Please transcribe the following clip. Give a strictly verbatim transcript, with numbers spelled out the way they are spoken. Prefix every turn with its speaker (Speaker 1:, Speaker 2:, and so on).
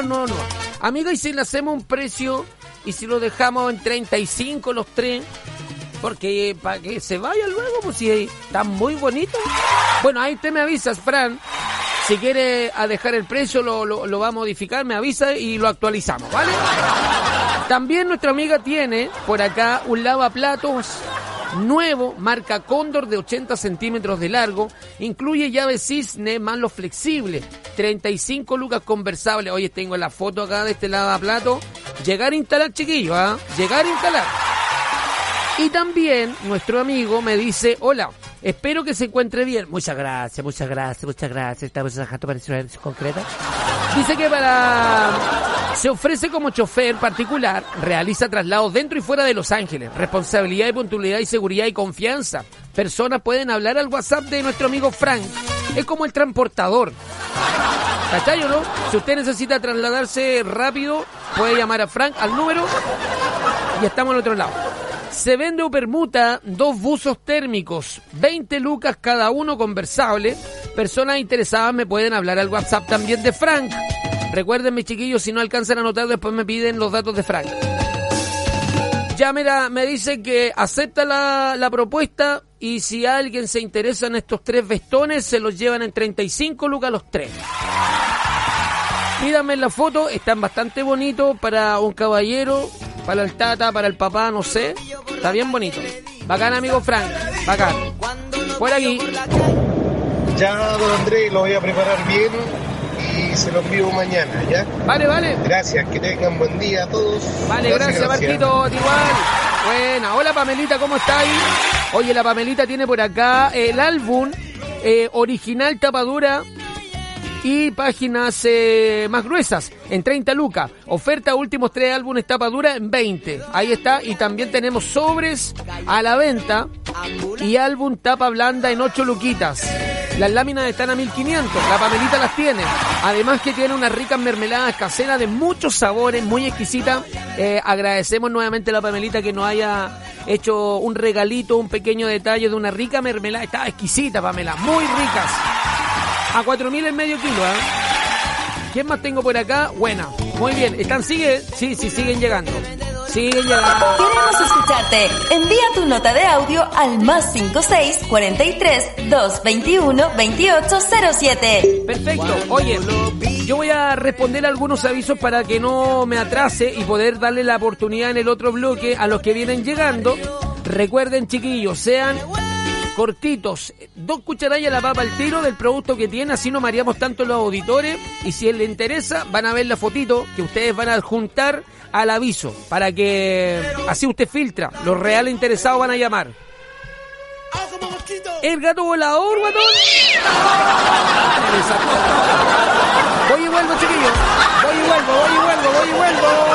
Speaker 1: no, no, no. Amiga, ¿y si le hacemos un precio y si lo dejamos en treinta y cinco los tres? Porque para que se vaya luego, pues si están muy bonitos. Bueno, ahí te me avisas, Fran. Si quiere a dejar el precio, lo, lo, lo va a modificar, me avisa y lo actualizamos, ¿vale? También nuestra amiga tiene por acá un lavaplatos nuevo, marca Cóndor, de ochenta centímetros de largo. Incluye llave cisne más lo flexible. treinta y cinco lucas conversables. Oye, tengo la foto acá de este lavaplato. Llegar a instalar, chiquillo, ¿ah? ¿eh? Llegar a instalar. Y también nuestro amigo me dice, hola, espero que se encuentre bien. Muchas gracias, muchas gracias, muchas gracias. Estamos trabajando para instrucciones concretas. Dice que para... Se ofrece como chofer particular, realiza traslados dentro y fuera de Los Ángeles. Responsabilidad y puntualidad y seguridad y confianza. Personas pueden hablar al WhatsApp de nuestro amigo Frank. Es como el transportador. ¿Cachai o no? Si usted necesita trasladarse rápido, puede llamar a Frank al número y estamos al otro lado. Se vende o permuta dos buzos térmicos, veinte lucas cada uno conversable. Personas interesadas me pueden hablar al WhatsApp también de Frank. Recuerden, mis chiquillos, si no alcanzan a anotar, después me piden los datos de Frank. Ya mira, me dice que acepta la, la propuesta y si alguien se interesa en estos tres vestones, se los llevan en treinta y cinco lucas los tres. Pídanme la foto, están bastante bonitos para un caballero, para el tata, para el papá, no sé. Está bien bonito. Bacán, amigo Frank, bacán. Por aquí.
Speaker 2: Ya, don Andrés, lo voy a preparar bien y se lo envío mañana, ¿ya?
Speaker 1: Vale, vale.
Speaker 2: Gracias, que tengan buen día a todos.
Speaker 1: Vale, gracias, gracias. Marquito, igual. Buena, hola Pamelita, ¿cómo estáis? Oye, la Pamelita tiene por acá el álbum eh, original tapadura y páginas eh, más gruesas en treinta lucas. Oferta últimos tres álbumes tapadura en veinte. Ahí está. Y también tenemos sobres a la venta y álbum tapa blanda en ocho luquitas. Las láminas están a mil quinientos. La Pamelita las tiene. Además que tiene unas ricas mermeladas caseras de muchos sabores, muy exquisitas. Eh, agradecemos nuevamente a la Pamelita que nos haya hecho un regalito, un pequeño detalle de una rica mermelada. Está exquisita, Pamela. Muy ricas. A cuatro mil en medio kilo, ¿eh? ¿Quién más tengo por acá? Buena. Muy bien. ¿Están, sigue? Sí, sí, siguen llegando. Siguen llegando.
Speaker 3: Queremos escucharte. Envía tu nota de audio al más cinco seis cuarenta y tres dos veintiuno veintiocho cero siete.
Speaker 1: Perfecto. Oye, yo voy a responder algunos avisos para que no me atrase y poder darle la oportunidad en el otro bloque a los que vienen llegando. Recuerden, chiquillos, sean cortitos, dos cucharillas la papa al tiro del producto que tiene, así no mareamos tanto los auditores, y si les interesa van a ver la fotito que ustedes van a adjuntar al aviso, para que así usted filtra, los reales interesados van a llamar. El gato volador, guatón. Voy y vuelvo, chiquillos, voy y vuelvo, voy y vuelvo, voy y vuelvo.